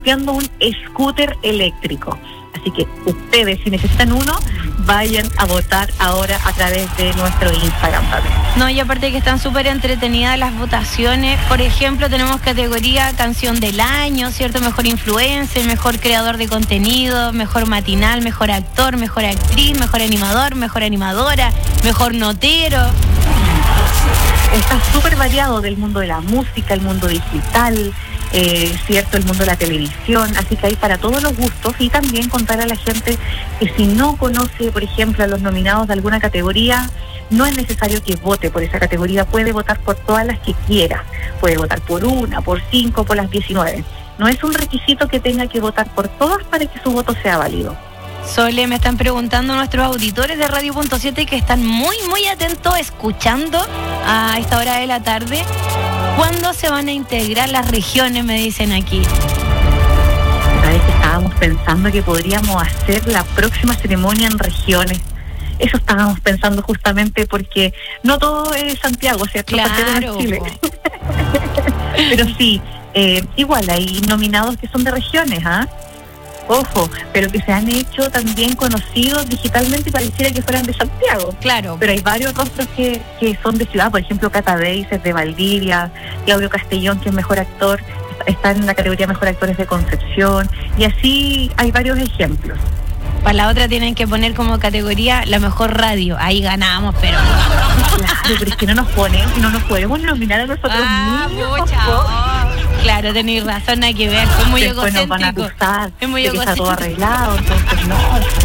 sorteando un scooter eléctrico. Así que ustedes, si necesitan uno, vayan a votar ahora a través de nuestro Instagram también. No, y aparte que están súper entretenidas las votaciones. Por ejemplo, tenemos categoría canción del año, ¿cierto? Mejor influencer, mejor creador de contenido, mejor matinal, mejor actor, mejor actriz, mejor animador, mejor animadora, mejor notero. Está súper variado del mundo de la música, el mundo digital, cierto, el mundo de la televisión, así que hay para todos los gustos. Y también contar a la gente que si no conoce, por ejemplo, a los nominados de alguna categoría, no es necesario que vote por esa categoría, puede votar por todas las que quiera, puede votar por una, por 5, por las 19. No es un requisito que tenga que votar por todas para que su voto sea válido. Sole, me están preguntando nuestros auditores de Radio.7 que están muy atentos escuchando a esta hora de la tarde. ¿Cuándo se van a integrar las regiones? Me dicen aquí. Sabes que estábamos pensando que podríamos hacer la próxima ceremonia en regiones. Eso estábamos pensando justamente porque no todo es Santiago, ¿cierto? Claro. Santiago es Chile. Pero sí, igual hay nominados que son de regiones, ¿ah? Ojo, pero que se han hecho también conocidos digitalmente y pareciera que fueran de Santiago. Claro. Pero hay varios rostros que son de ciudad, por ejemplo, Cata Deis es de Valdivia, Claudio Castellón, que es mejor actor, está en la categoría Mejor Actores de Concepción, y así hay varios ejemplos. Para la otra tienen que poner como categoría la mejor radio. Ahí ganamos, pero... Claro, pero es que no nos podemos nominar a nosotros mismos. Claro, tenéis razón, hay que ver. Es muy después egocéntrico. Nos van a acusar es muy de que está todo egocéntrico. arreglado, entonces no.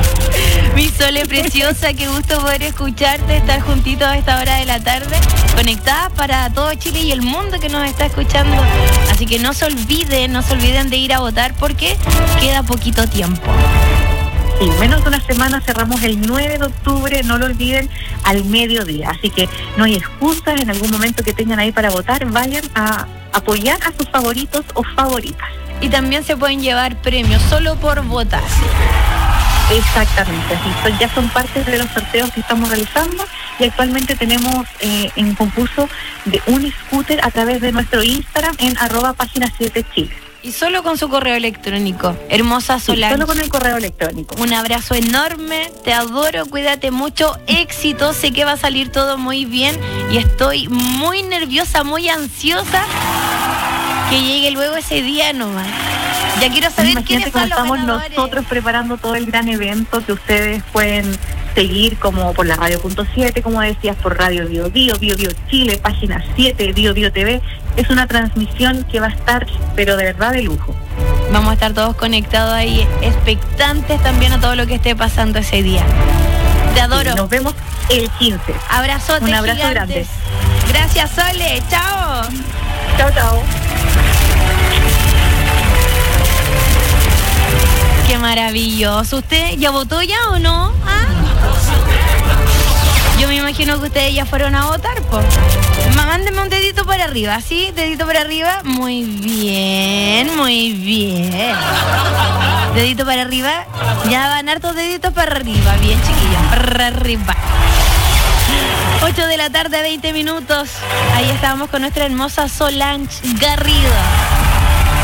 Mi Sole preciosa, qué gusto poder escucharte, estar juntitos a esta hora de la tarde, conectadas para todo Chile y el mundo que nos está escuchando. Así que no se olviden de ir a votar porque queda poquito tiempo. Sí, menos de una semana, cerramos el 9 de octubre, no lo olviden, al mediodía. Así que no hay excusas, en algún momento que tengan ahí para votar, vayan a apoyar a sus favoritos o favoritas. Y también se pueden llevar premios solo por votar. Exactamente, así ya son parte de los sorteos que estamos realizando y actualmente tenemos en concurso de un scooter a través de nuestro Instagram en @página7chile. Y solo con su correo electrónico. Hermosa Solange. Sí, solo con el correo electrónico. Un abrazo enorme, te adoro, cuídate mucho, éxito, sé que va a salir todo muy bien y estoy muy nerviosa, muy ansiosa que llegue luego ese día nomás. Ya quiero saber quiénes son los estamos ganadores. Nosotros preparando todo el gran evento que ustedes pueden seguir como por la Radio.7, como decías, por Radio Bio Chile, Página 7, Bio TV. Es una transmisión que va a estar, pero de verdad, de lujo. Vamos a estar todos conectados ahí, expectantes también a todo lo que esté pasando ese día. Te adoro. Sí, nos vemos el 15. Abrazote. Un abrazo gigantes. grande. Gracias, Sole. Chao. Chao. Qué maravilloso. ¿Usted ya votó ya o no? ¿Ah? Yo me imagino que ustedes ya fueron a votar, pues. Mándenme un dedito para arriba, ¿sí? Dedito para arriba. Muy bien. Dedito para arriba. Ya van hartos deditos para arriba. Bien, chiquillos. Para arriba. 8 de la tarde, 20 minutos. Ahí estábamos con nuestra hermosa Solange Garrido.